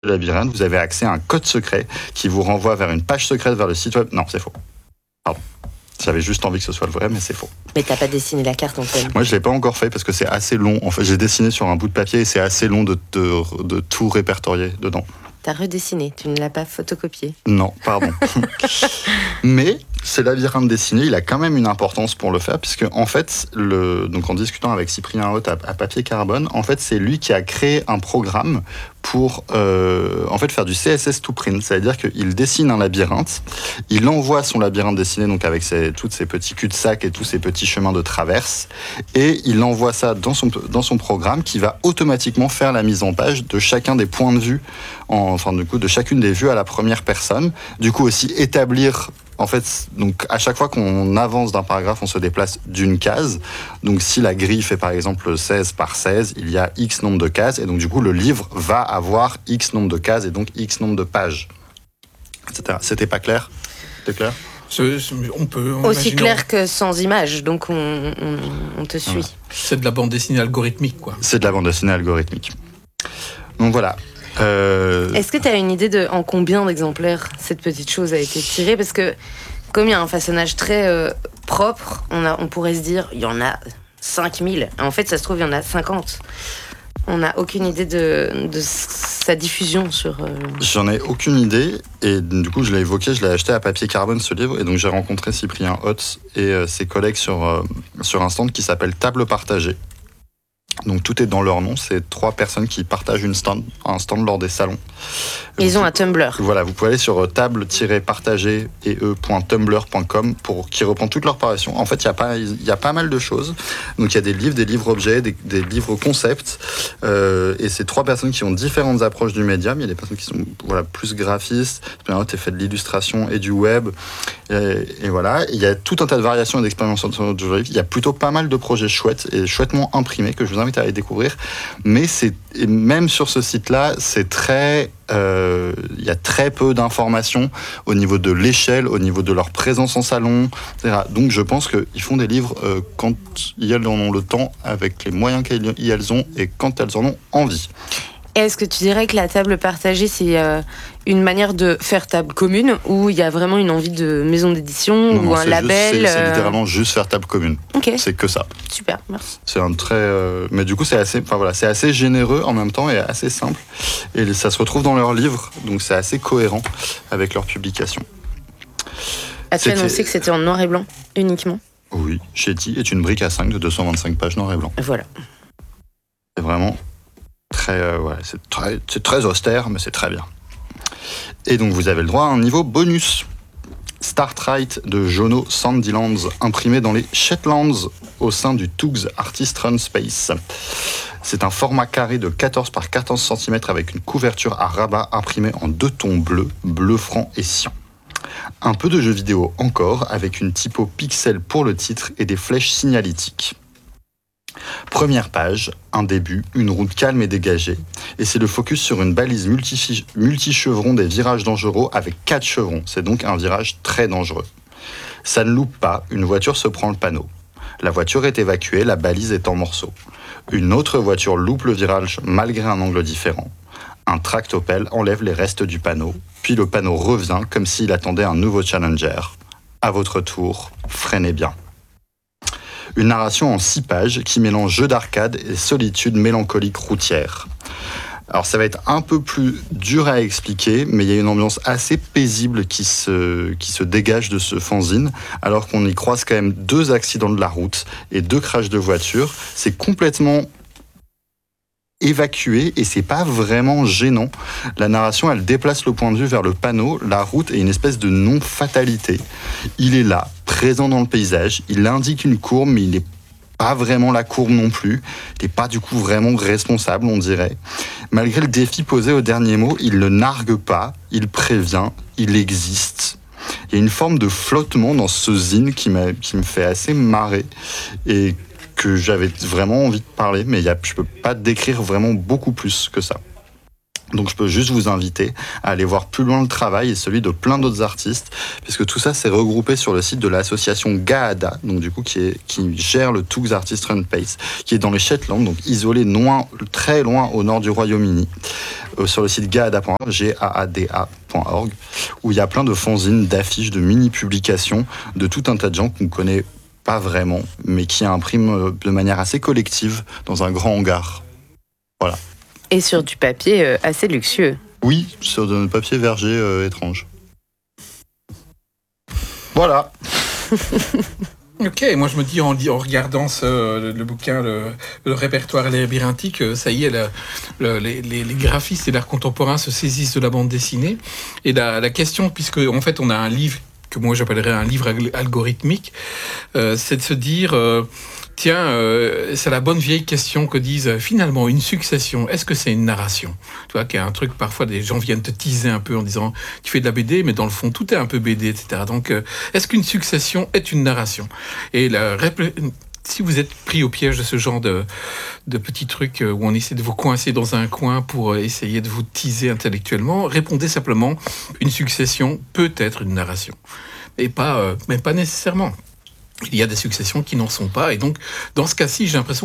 labyrinthe, vous avez accès à un code secret qui vous renvoie vers une page secrète vers le site web. Non, c'est faux. Pardon. J'avais juste envie que ce soit le vrai, mais c'est faux. Mais t'as pas dessiné la carte, Antoine? Moi, je l'ai pas encore fait parce que c'est assez long. En fait, j'ai dessiné sur un bout de papier et c'est assez long de tout répertorier dedans. T'as redessiné, tu ne l'as pas photocopié. Non, pardon. Mais ce labyrinthe dessiné, il a quand même une importance pour le faire, puisque en fait, donc en discutant avec Cyprien Haute à Papier Carbone, en fait, c'est lui qui a créé un programme pour en fait faire du CSS to print, c'est-à-dire qu'il dessine un labyrinthe, il envoie son labyrinthe dessiné donc avec tous ces petits cul-de-sac et tous ces petits chemins de traverse, et il envoie ça dans son programme qui va automatiquement faire la mise en page de chacun des points de vue, de chacune des vues à la première personne. Du coup aussi établir. En fait, donc à chaque fois qu'on avance d'un paragraphe, on se déplace d'une case. Donc si la grille fait par exemple 16 par 16, il y a X nombre de cases. Et donc du coup, le livre va avoir X nombre de cases et donc X nombre de pages, etc. C'était pas clair? C'était clair? On peut aussi clair que sans images, donc on te suit. Voilà. C'est de la bande dessinée algorithmique, quoi. C'est de la bande dessinée algorithmique. Donc voilà. Est-ce que tu as une idée de en combien d'exemplaires cette petite chose a été tirée? Parce que comme il y a un façonnage très propre, on pourrait se dire il y en a 5000. En fait, ça se trouve, il y en a 50. On n'a aucune idée de sa diffusion sur... J'en ai aucune idée, et du coup je l'ai évoqué, je l'ai acheté à Papier Carbone ce livre, et donc j'ai rencontré Cyprien Haute et ses collègues sur un stand qui s'appelle Table Partagée. Donc tout est dans leur nom, c'est 3 personnes qui partagent un stand lors des salons. Ils ont un Tumblr. Voilà, vous pouvez aller sur table-partagée.tumblr.com qui reprend toute leur parution. En fait, il y a pas mal de choses. Donc il y a des livres objets, des livres concepts, et c'est 3 personnes qui ont différentes approches du médium. Il y a des personnes qui sont plus graphistes, tu as fait de l'illustration et du web, et voilà. Il y a tout un tas de variations et d'expérimentations du livre. Il y a plutôt pas mal de projets chouettes et chouettement imprimés que je vous invite à aller découvrir. Mais même sur ce site-là, c'est très... il y a très peu d'informations au niveau de l'échelle, au niveau de leur présence en salon, etc. Donc je pense qu'ils font des livres quand elles en ont le temps, avec les moyens qu'elles ont et quand elles en ont envie. Est-ce que tu dirais que la table partagée, c'est une manière de faire table commune, ou il y a vraiment une envie de maison d'édition ou un label? C'est littéralement juste faire table commune. Okay. C'est que ça. Super, merci. C'est un mais du coup c'est assez généreux en même temps et assez simple. Et ça se retrouve dans leurs livres, donc c'est assez cohérent avec leur publication. As-tu annoncé que c'était en noir et blanc uniquement? Oui, Shetty est une brique A5 de 225 pages noir et blanc. Voilà. C'est vraiment c'est très austère, mais c'est très bien. Et donc vous avez le droit à un niveau bonus. Startrite de Jono Sandilands, imprimé dans les Shetlands au sein du Tugs Artist Run Space. C'est un format carré de 14 par 14 cm avec une couverture à rabat imprimée en 2 tons bleus, bleu franc et cyan. Un peu de jeu vidéo encore, avec une typo pixel pour le titre et des flèches signalétiques. Première page, un début, une route calme et dégagée, et c'est le focus sur une balise multi-chevron des virages dangereux avec 4 chevrons, c'est donc un virage très dangereux. Ça ne loupe pas, une voiture se prend le panneau. La voiture est évacuée, la balise est en morceaux. Une autre voiture loupe le virage malgré un angle différent. Un tractopelle enlève les restes du panneau, puis le panneau revient comme s'il attendait un nouveau challenger. À votre tour, freinez bien. Une narration en 6 pages qui mélange jeu d'arcade et solitude mélancolique routière. Alors ça va être un peu plus dur à expliquer, mais il y a une ambiance assez paisible qui se dégage de ce fanzine, alors qu'on y croise quand même 2 accidents de la route et 2 crashs de voiture. C'est complètement évacué et c'est pas vraiment gênant. La narration, elle déplace le point de vue vers le panneau, la route est une espèce de non-fatalité. Il est là, présent dans le paysage, il indique une courbe, mais il n'est pas vraiment la courbe non plus. Il n'est pas du coup vraiment responsable, on dirait. Malgré le défi posé au dernier mot, il ne nargue pas, il prévient, il existe. Il y a une forme de flottement dans ce zine qui me fait assez marrer et que j'avais vraiment envie de parler, mais je peux pas décrire vraiment beaucoup plus que ça. Donc je peux juste vous inviter à aller voir plus loin le travail et celui de plein d'autres artistes, puisque tout ça c'est regroupé sur le site de l'association GAADA, donc du coup qui gère le Tugs Artist Run Place, qui est dans les Shetland, donc isolé très loin au nord du Royaume-Uni, sur le site gaada.org, gaada.org, où il y a plein de fanzines, d'affiches, de mini-publications de tout un tas de gens qu'on connaît pas vraiment, mais qui impriment de manière assez collective dans un grand hangar. Voilà. Et sur du papier assez luxueux. Oui, sur du papier verger étrange. Voilà. Ok, moi je me dis en regardant le bouquin, le répertoire labyrinthique, ça y est, les graphistes et l'art contemporain se saisissent de la bande dessinée. Et la question, puisque en fait on a un livre que moi j'appellerais un livre algorithmique, c'est de se dire... c'est la bonne vieille question que disent finalement une succession, est-ce que c'est une narration ? Tu vois, qu'il y a un truc, parfois des gens viennent te teaser un peu en disant tu fais de la BD, mais dans le fond tout est un peu BD, etc. Donc est-ce qu'une succession est une narration ? Et si vous êtes pris au piège de ce genre de petits trucs où on essaie de vous coincer dans un coin pour essayer de vous teaser intellectuellement, répondez simplement une succession peut être une narration, mais pas nécessairement. Il y a des successions qui n'en sont pas. Et donc, dans ce cas-ci, j'ai l'impression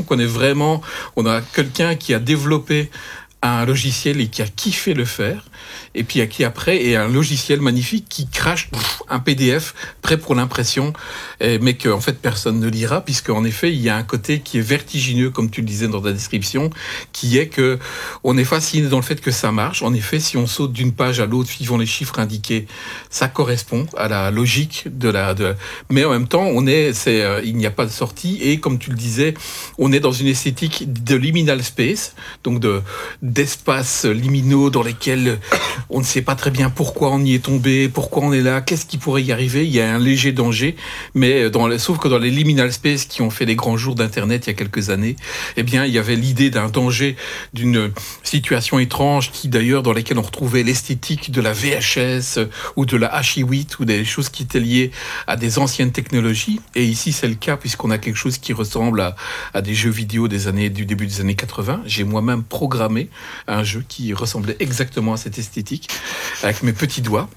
on a quelqu'un qui a développé un logiciel et qui a kiffé le faire, et puis qui après est un logiciel magnifique qui crache un PDF prêt pour l'impression, mais que en fait personne ne lira, puisque en effet il y a un côté qui est vertigineux, comme tu le disais dans ta description, qui est que on est fasciné dans le fait que ça marche. En effet, si on saute d'une page à l'autre suivant les chiffres indiqués, ça correspond à la logique mais en même temps il n'y a pas de sortie, et comme tu le disais, on est dans une esthétique de liminal space, donc d'espaces liminaux dans lesquels on ne sait pas très bien pourquoi on y est tombé, pourquoi on est là, qu'est-ce qui pourrait y arriver. Il y a un léger danger, mais sauf que dans les liminal space qui ont fait les grands jours d'Internet il y a quelques années, eh bien, il y avait l'idée d'un danger, d'une situation étrange dans laquelle on retrouvait l'esthétique de la VHS ou de la H8 ou des choses qui étaient liées à des anciennes technologies. Et ici, c'est le cas, puisqu'on a quelque chose qui ressemble à des jeux vidéo du début des années 80. J'ai moi-même programmé un jeu qui ressemblait exactement à cette esthétique avec mes petits doigts.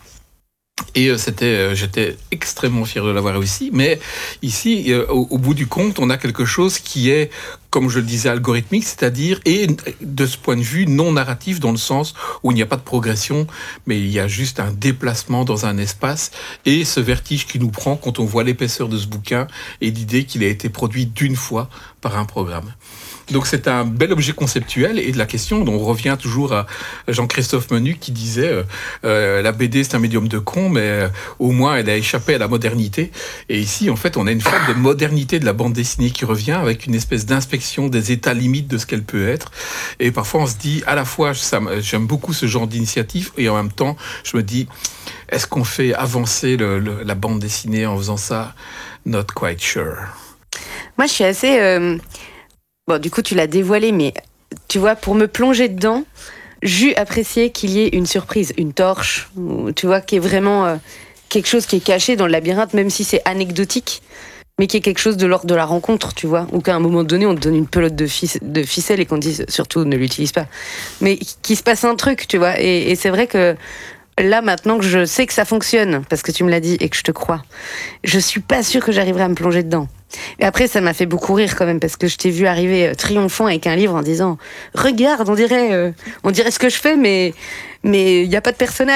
Et j'étais extrêmement fier de l'avoir réussi. Mais ici, au bout du compte, on a quelque chose qui est, comme je le disais, algorithmique, c'est-à-dire, et de ce point de vue, non narratif, dans le sens où il n'y a pas de progression, mais il y a juste un déplacement dans un espace, et ce vertige qui nous prend quand on voit l'épaisseur de ce bouquin et l'idée qu'il a été produit d'une fois par un programme. Donc c'est un bel objet conceptuel, et de la question, on revient toujours à Jean-Christophe Menu qui disait la BD c'est un médium de con, mais au moins elle a échappé à la modernité. Et ici en fait on a une forme de modernité de la bande dessinée qui revient, avec une espèce d'inspection des états limites de ce qu'elle peut être. Et parfois on se dit à la fois j'aime beaucoup ce genre d'initiative, et en même temps je me dis est-ce qu'on fait avancer la bande dessinée en faisant ça? Not quite sure. Moi je suis assez... Bon, du coup, tu l'as dévoilé, mais tu vois, pour me plonger dedans, j'eus apprécié qu'il y ait une surprise, une torche, tu vois, qui est vraiment quelque chose qui est caché dans le labyrinthe, même si c'est anecdotique, mais qui est quelque chose de l'ordre de la rencontre, tu vois, ou qu'à un moment donné, on te donne une pelote de ficelle et qu'on te dise surtout ne l'utilise pas. Mais qu'il se passe un truc, tu vois, et c'est vrai que là, maintenant que je sais que ça fonctionne, parce que tu me l'as dit et que je te crois, je suis pas sûre que j'arriverai à me plonger dedans. Et après, ça m'a fait beaucoup rire quand même, parce que je t'ai vu arriver triomphant avec un livre en disant « Regarde, on dirait ce que je fais, mais il n'y a pas de personnage. »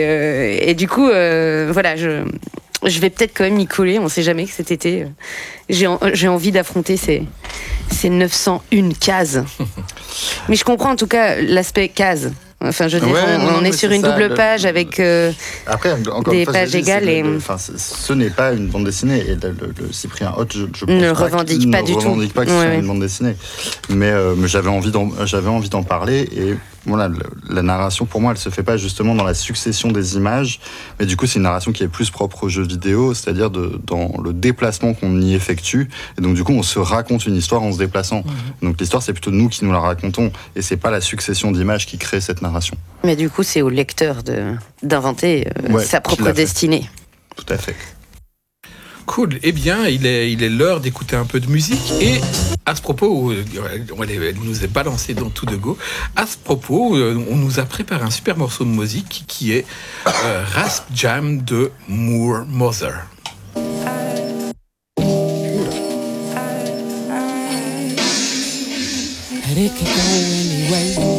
Et du coup, voilà, je vais peut-être quand même m'y coller, on sait jamais que cet été, j'ai envie d'affronter ces 901 cases. Mais je comprends en tout cas l'aspect case. Enfin, je veux dire, on est sur une double page avec après, encore des une fois, pages égales. Ce n'est pas une bande dessinée. Et le Cyprien Hott, je pense ne revendique pas du tout. Ne revendique pas que c'est une bande dessinée. Mais j'avais envie d'en parler. Et voilà, la narration, pour moi, elle se fait pas justement dans la succession des images. Mais du coup, c'est une narration qui est plus propre aux jeux vidéo, c'est-à-dire dans le déplacement qu'on y effectue. Et donc, du coup, on se raconte une histoire en se déplaçant. Donc, l'histoire, c'est plutôt nous qui nous la racontons. Et c'est pas la succession d'images qui crée cette narration. Mais du coup, c'est au lecteur d'inventer sa propre destinée. Tout à fait. Cool. Eh bien, il est l'heure d'écouter un peu de musique. Et à ce propos, elle nous est balancée dans tout de go. À ce propos, on nous a préparé un super morceau de musique qui est Rasp Jam de Moore Mother. It could go anyway.